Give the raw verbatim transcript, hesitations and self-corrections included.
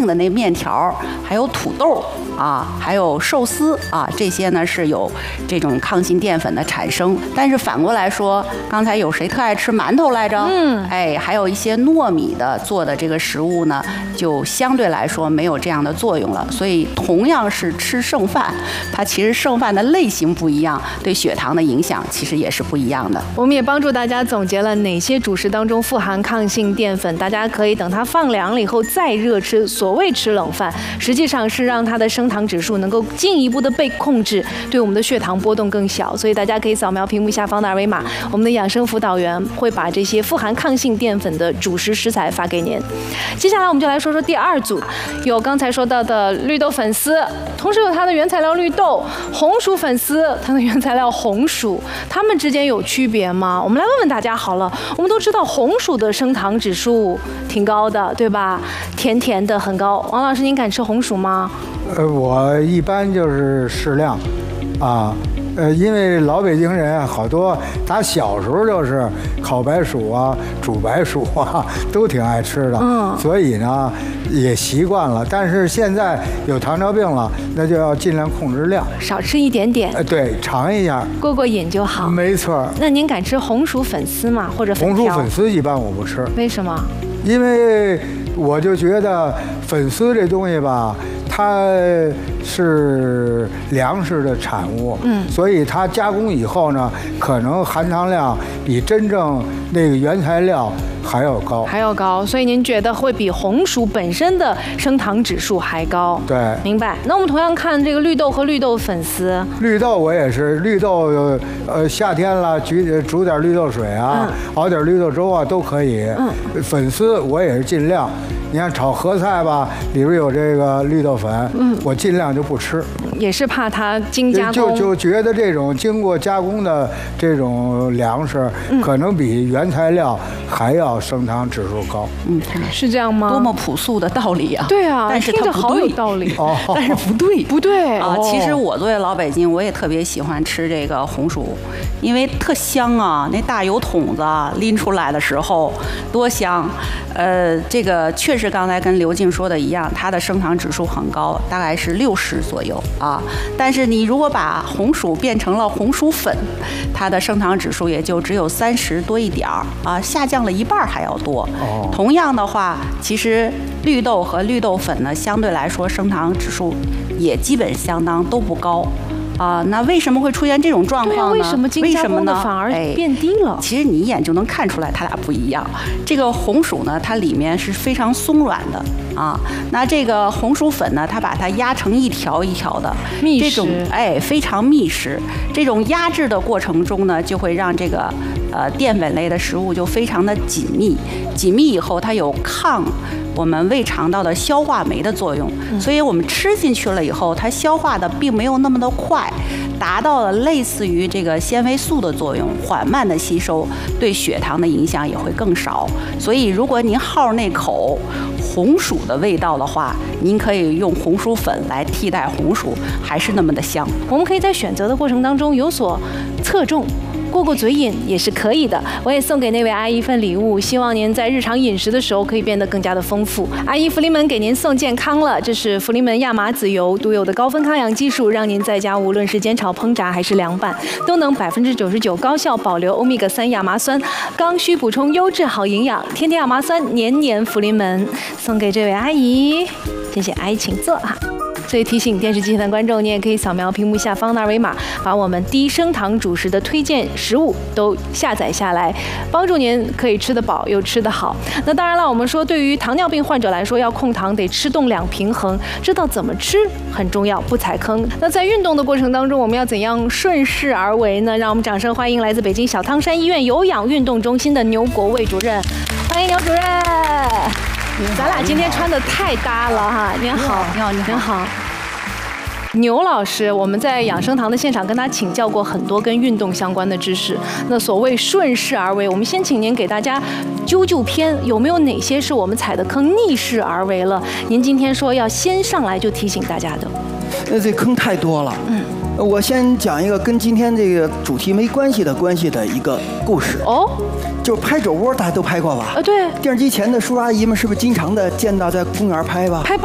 的那面条，还有土豆啊，还有寿司啊，这些呢是有这种抗性淀粉的产生。但是反过来说，刚才有谁特爱吃馒头来着？嗯，哎，还有一些糯米的做的这个食物呢，就相对来说没有这样的作用了。所以同样是吃剩饭，它其实剩饭的类型不一样，对血糖的影响其实也是不一样的。 我们也帮助大家总结了哪些主食当中富含抗性淀粉，大家可以等它放凉了以后再热吃。所谓吃冷饭，实际上是让它的升糖指数能够进一步的被控制，对我们的血糖波动更小。所以大家可以扫描屏幕下方的二维码，我们的养生辅导员会把这些富含抗性淀粉的主食食材发给您。接下来我们就来说说第二组，有刚才说到的绿豆粉丝，同时有它的原材料绿豆；红薯粉丝，它的原材料红薯，它们之间有区别吗？我们来问问大家好了。我们都知道红薯的升糖指数挺高的，对吧？甜甜的很高。王老师，您敢吃红薯吗？ 呃，我一般就是适量，啊。呃，因为老北京人啊，好多他小时候就是烤白薯啊、煮白薯啊，都挺爱吃的，嗯，所以呢也习惯了。但是现在有糖尿病了，那就要尽量控制量， 少吃一点点。 呃，对，尝一下， 过过瘾就好。 没错。 那您敢吃红薯粉丝吗？或者粉条？ 红薯粉丝一般我不吃。 为什么？ 因为我就觉得粉丝这东西吧，它是粮食的产物，嗯，所以它加工以后呢，可能含糖量比真正那个原材料还要高， 还要高。所以您觉得会比红薯本身的升糖指数还高？ 对， 明白。那我们同样看这个绿豆和绿豆粉丝。 绿豆我也是，绿豆呃夏天了，煮煮点绿豆水啊，嗯、熬点绿豆粥啊都可以。嗯，粉丝我也是尽量。你看炒合菜吧，里边有这个绿豆粉，嗯，我尽量就不吃， 也是怕它精加工， 就就觉得这种经过加工的这种粮食，嗯、可能比原材料还要升糖指数高。 嗯，是这样吗？ 多么朴素的道理啊！ 对啊， 但是它不对， 好有道理。 哦，但是不对， 不对啊！其实我作为老北京，我也特别喜欢吃这个红薯，因为特香啊！那大油桶子拎出来的时候多香。呃，这个确实刚才跟刘静说的一样，它的升糖指数很高，大概是六十左右啊。但是你如果把红薯变成了红薯粉，它的升糖指数也就只有三十多一点儿啊，下降了一半还要多。哦。同样的话，其实绿豆和绿豆粉呢，相对来说升糖指数也基本相当都不高。啊、呃，那为什么会出现这种状况呢？ 为什么精加工的反而变低了？ 哎、其实你一眼就能看出来，它俩不一样。这个红薯呢，它里面是非常松软的啊。那这个红薯粉呢，它把它压成一条一条的， 密实， 这种哎非常密实。这种压制的过程中呢，就会让这个呃淀粉类的食物就非常的紧密。紧密以后，它有抗我们胃肠道的消化酶的作用，嗯、所以我们吃进去了以后，它消化的并没有那么的快，达到了类似于这个纤维素的作用，缓慢的吸收，对血糖的影响也会更少。所以，如果您好那口红薯的味道的话，您可以用红薯粉来替代红薯，还是那么的香。 我们可以在选择的过程当中有所侧重。过过嘴瘾也是可以的。我也送给那位阿姨一份礼物，希望您在日常饮食的时候可以变得更加的丰富。阿姨，福临门给您送健康了，这是福临门亚麻籽油独有的高分抗氧技术，让您在家无论是煎炒烹炸还是凉拌，都能百分之九十九高效保留欧米伽三亚麻酸，刚需补充优质好营养。天天亚麻酸，年年福临门，送给这位阿姨，谢谢阿姨，请坐哈。所以提醒电视机前的观众，你也可以扫描屏幕下方的二维码，把我们低升糖主食的推荐食物都下载下来，帮助您可以吃得饱又吃得好。那当然了，我们说对于糖尿病患者来说，要控糖得吃动两平衡，知道怎么吃很重要，不踩坑。那在运动的过程当中，我们要怎样顺势而为呢？让我们掌声欢迎来自北京小汤山医院有氧运动中心的牛国卫主任，欢迎牛主任。咱俩今天穿的太搭了哈！您好， 你好， 您好。牛老师，我们在养生堂的现场跟他请教过很多跟运动相关的知识。那所谓顺势而为，我们先请您给大家揪揪偏，有没有哪些是我们踩的坑逆势而为了？您今天说要先上来就提醒大家的。 那这坑太多了。嗯。我先讲一个跟今天这个主题没关系的关系的一个故事。哦。就是拍酒窝，大家都拍过吧？ 啊，对。 电视机前的叔叔阿姨们是不是经常的见到在公园拍吧？ 拍